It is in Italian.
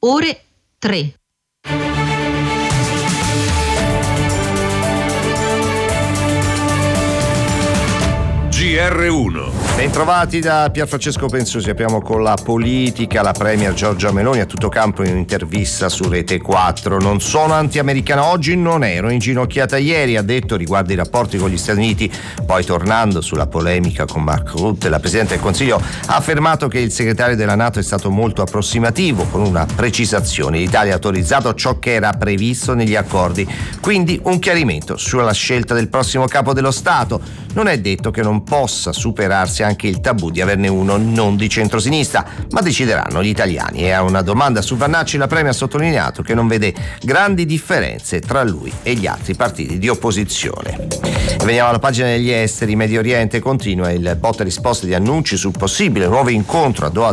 ore 3. GR1. Bentrovati da Pierfrancesco Pensosi. Apriamo con la politica. La premier Giorgia Meloni a tutto campo in un'intervista su Rete 4. Non sono anti-americana oggi, non ero inginocchiata ieri, ha detto riguardo i rapporti con gli Stati Uniti. Poi, tornando sulla polemica con Mark Rutte, la Presidente del Consiglio ha affermato che il segretario della NATO è stato molto approssimativo, con una precisazione: l'Italia ha autorizzato ciò che era previsto negli accordi. Quindi un chiarimento sulla scelta del prossimo capo dello Stato. Non è detto che non possa superarsi anche il tabù di averne uno non di centrosinistra, ma decideranno gli italiani. E a una domanda su Vannacci la Premier ha sottolineato che non vede grandi differenze tra lui e gli altri partiti di opposizione. E veniamo alla pagina degli esteri. Medio Oriente continua il botta e risposta di annunci sul possibile nuovo incontro a Doha